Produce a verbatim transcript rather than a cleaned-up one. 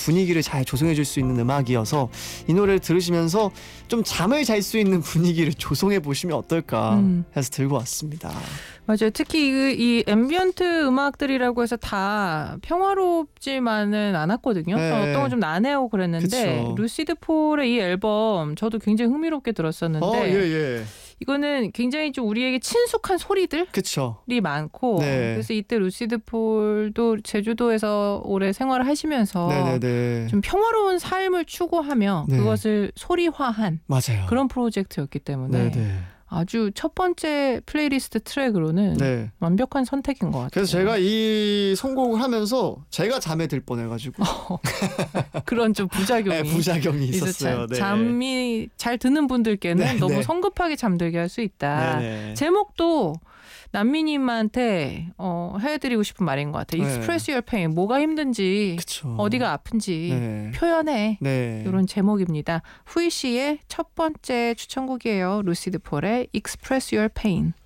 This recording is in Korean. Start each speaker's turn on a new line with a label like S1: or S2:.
S1: 분위기를 잘 조성해 줄 수 있는 음악이어서 이 노래를 들으시면서 좀 잠을 잘 수 있는 분위기를 조성해 보시면 어떨까
S2: 음.
S1: 해서 들고 왔습니다.
S2: 맞아요. 특히 이, 이 앰비언트 음악들이라고 해서 다 평화롭지만은 않았거든요.
S1: 네.
S2: 어떤 건 좀 난해하고 그랬는데
S1: 그쵸.
S2: 루시드 폴의 이 앨범 저도 굉장히 흥미롭게 들었었는데
S1: 어, 예, 예.
S2: 이거는 굉장히 좀 우리에게 친숙한 소리들이
S1: 그쵸.
S2: 많고
S1: 네.
S2: 그래서 이때 루시드 폴도 제주도에서 오래 생활을 하시면서
S1: 네네네.
S2: 좀 평화로운 삶을 추구하며
S1: 네.
S2: 그것을 소리화한
S1: 맞아요.
S2: 그런 프로젝트였기 때문에
S1: 네네.
S2: 아주 첫 번째 플레이리스트 트랙으로는
S1: 네.
S2: 완벽한 선택인 것 같아요.
S1: 그래서 제가 이 선곡을 하면서 제가 잠에 들 뻔해가지고
S2: 그런 좀 부작용이
S1: 네, 부작용이 있었어요.
S2: 자,
S1: 네.
S2: 잠이 잘 드는 분들께는
S1: 네,
S2: 너무
S1: 네.
S2: 성급하게 잠들게 할 수 있다.
S1: 네네.
S2: 제목도 남미님한테 어, 해드리고 싶은 말인 것 같아요.
S1: 네.
S2: Express your pain. 뭐가 힘든지
S1: 그쵸.
S2: 어디가 아픈지
S1: 네.
S2: 표현해.
S1: 네.
S2: 이런 제목입니다. 후이 씨의 첫 번째 추천곡이에요. 루시드 폴의 Express your pain.